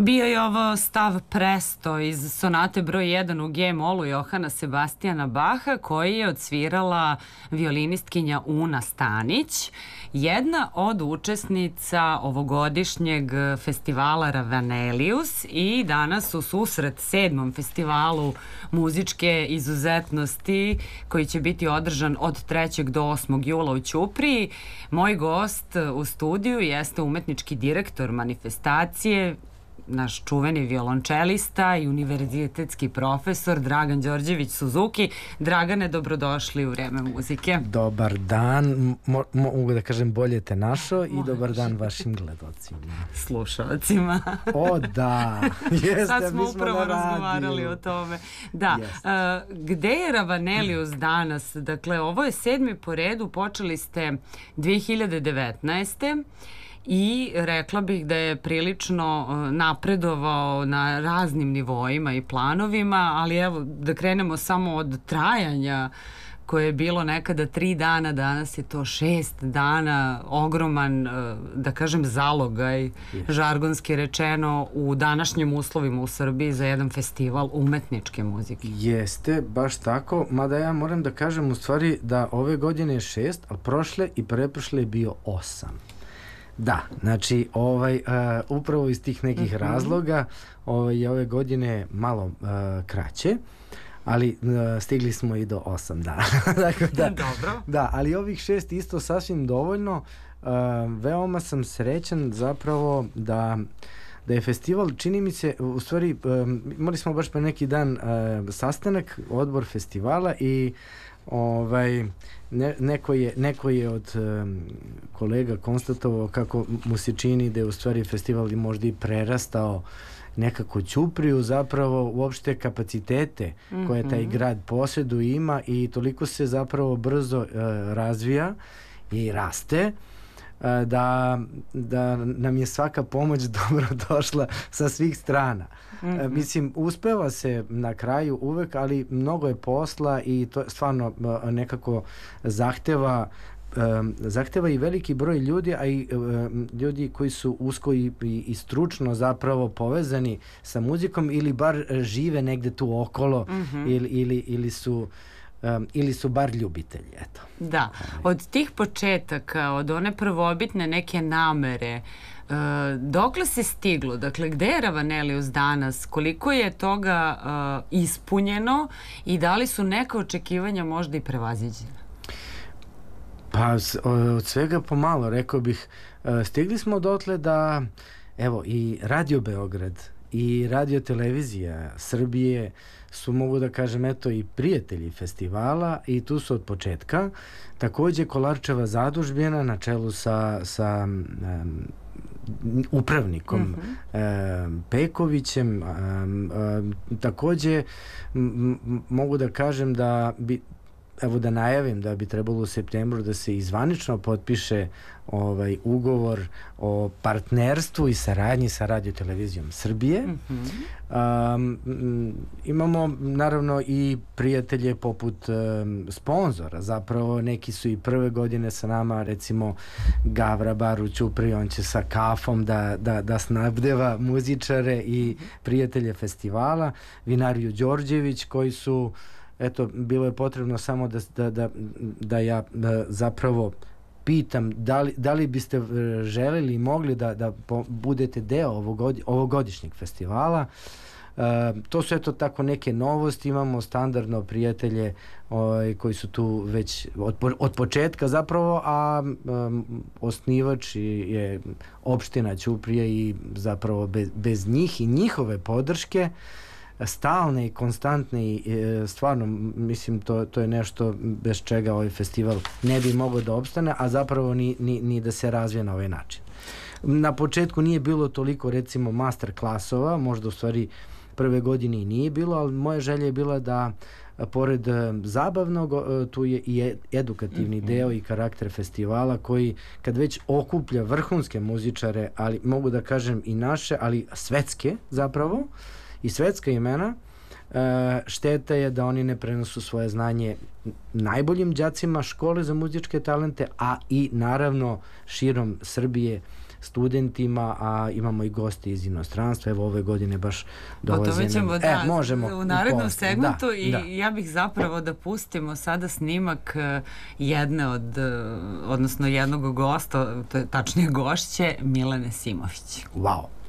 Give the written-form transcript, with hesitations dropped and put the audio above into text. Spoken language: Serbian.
Bio je ovo stav Presto iz sonate broj 1 u G-molu Johana Sebastijana Baha, koji je odsvirala violinistkinja Una Stanić, jedna od učesnica ovogodišnjeg festivala Ravanelius, i danas u susret 7. festivalu muzičke izuzetnosti koji će biti održan od 3. do 8. jula u Ćupriji. Moj gost u studiju jeste umetnički direktor manifestacije, naš čuveni violončelista i univerzitetski profesor Dragan Đorđević Suzuki. Dragane, dobrodošli u Vreme muzike. Dobar dan, mogu da kažem bolje te našo i dobar dan vašim gledalcima. Slušalcima. O da, jeste, sad smo mi smo upravo na radiju. razgovarali o tome. Da, gde je Ravanelius danas? Dakle, ovo je 7. po redu, počeli ste 2019. I rekla bih da je prilično napredovao na raznim nivoima i planovima, ali evo da krenemo samo od trajanja koje je bilo nekada 3 dana, danas je to 6 dana, ogroman, da kažem, zalogaj, žargonski rečeno, u današnjim uslovima u Srbiji za jedan festival umetničke muzike. Jeste, baš tako, mada ja moram da kažem u stvari da ove godine je 6, a prošle i preprošle je bio 8. Da, znači upravo iz tih nekih razloga ove godine malo kraće, ali stigli smo i do 8 dana. Dakle, Dobro. Da, ali ovih 6 isto sasvim dovoljno. Veoma sam srećan zapravo da je festival, čini mi se, u stvari imali smo baš pre neki dan sastanak, odbor festivala, i neko je od kolega konstatovao kako mu se čini da je u stvari festival možda i prerastao nekako Ćupriju, zapravo uopšte kapacitete koje taj grad posjeduje ima, i toliko se zapravo brzo razvija i raste da nam je svaka pomoć dobro došla sa svih strana. Mislim, uspeva se na kraju uvek, ali mnogo je posla i to stvarno nekako zahteva i veliki broj ljudi, a i ljudi koji su usko i stručno zapravo povezani sa muzikom ili bar žive negde tu okolo, ili su bar ljubitelji, eto. Da, od tih početaka, od one prvobitne neke namere, dokle se stiglo? Dakle, gde je Ravanelius danas? Koliko je toga ispunjeno i da li su neka očekivanja možda i prevaziđena? Pa, od svega pomalo, rekao bih. Stigli smo dotle da, evo, i Radio Beograd i Radio Televizija Srbije su, mogu da kažem, eto, i prijatelji festivala, i tu su od početka. Takođe, Kolarčeva zadužbina na čelu sa upravnikom Pekovićem. Takođe, mogu da kažem da bi, evo da najavim da bi trebalo u septembru da se izvanično potpiše ugovor o partnerstvu i saradnji sa Radio-televizijom Srbije. Imamo naravno i prijatelje poput sponzora, zapravo neki su i prve godine sa nama, recimo Gavra bar u Ćupriji, on će sa kafom da snabdeva muzičare i prijatelje festivala, Vinariju Đorđević, koji su, eto, bilo je potrebno samo da ja zapravo pitam da li biste želeli i mogli da budete deo ovogodišnjeg festivala. To su, eto, tako neke novosti. Imamo standardno prijatelje koji su tu već od početka zapravo, a osnivač je opština Ćuprija, i zapravo bez njih i njihove podrške stalne i konstantne, i stvarno mislim to je nešto bez čega ovaj festival ne bi mogao da opstane, a zapravo ni da se razvije na ovaj način. Na početku nije bilo toliko, recimo, master klasova, možda u stvari prve godine i nije bilo, ali moja želja je bila da pored zabavnog, tu je i edukativni deo i karakter festivala, koji kad već okuplja vrhunske muzičare, ali mogu da kažem i naše, ali svetske zapravo, i svetska imena, šteta je da oni ne prenosu svoje znanje najboljim đacima škole za muzičke talente, a i naravno širom Srbije studentima, a imamo i goste iz inostranstva. Evo ove godine baš dolaze. O tome ćemo možemo u narednom segmentu i ja bih zapravo da pustimo sada snimak odnosno jednog gosta, tačnije gošće, Milene Simović. Wow.